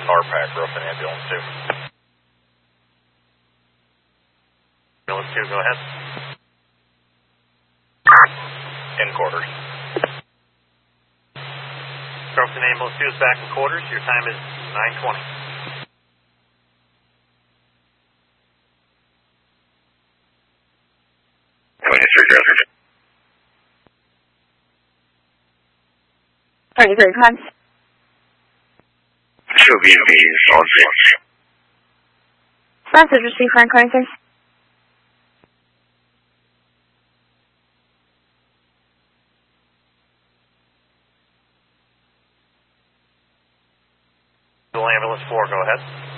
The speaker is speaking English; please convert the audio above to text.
RPAC, roof and ambulance 2. Ambulance 2, go ahead. In quarters. Crofton Ambulance 2 is back in quarters. Your time is 9:20. Sorry, very good. 2 BMP, solid 6. Message received, Frank Carter. Ambulance 4, go ahead.